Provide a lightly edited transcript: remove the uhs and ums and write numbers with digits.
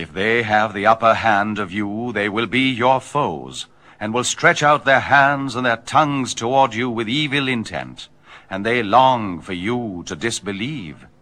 If they have the upper hand of you, they will be your foes, and will stretch out their hands and their tongues toward you with evil intent, and they long for you to disbelieve.